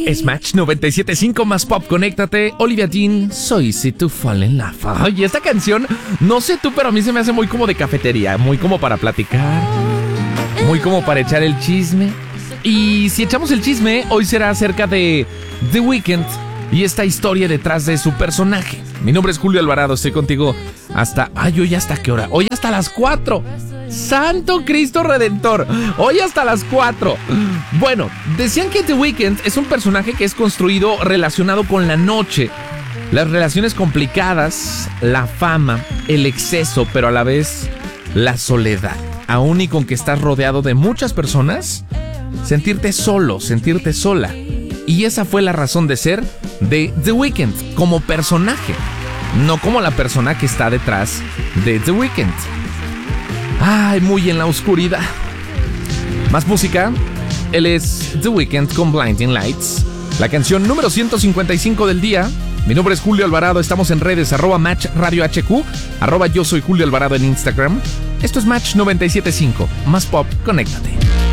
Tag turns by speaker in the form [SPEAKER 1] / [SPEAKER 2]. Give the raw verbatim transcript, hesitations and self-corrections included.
[SPEAKER 1] Es Match noventa y siete punto cinco más pop, conéctate. Olivia Dean, Soy Si To Fall In Love. Ay, esta canción, no sé tú, pero a mí se me hace muy como de cafetería, muy como para platicar, muy como para echar el chisme. Y si echamos el chisme, hoy será acerca de The Weeknd y esta historia detrás de su personaje. Mi nombre es Julio Alvarado, estoy contigo hasta... Ay, hoy hasta qué hora, hoy hasta las cuatro. ¡Santo Cristo Redentor! Hoy hasta las cuatro. Bueno, decían que The Weeknd es un personaje que es construido relacionado con la noche, las relaciones complicadas, la fama, el exceso, pero a la vez la soledad. Aún y con que estás rodeado de muchas personas, sentirte solo, sentirte sola. Y esa fue la razón de ser de The Weeknd como personaje, no como la persona que está detrás de The Weeknd. Ay, muy en la oscuridad. Más música. Él es The Weeknd con Blinding Lights, la canción número ciento cincuenta y cinco del día. Mi nombre es Julio Alvarado, estamos en redes, arroba Match Radio H Q, arroba yo soy Julio Alvarado en Instagram. Esto es Match noventa y siete punto cinco, más pop, conéctate.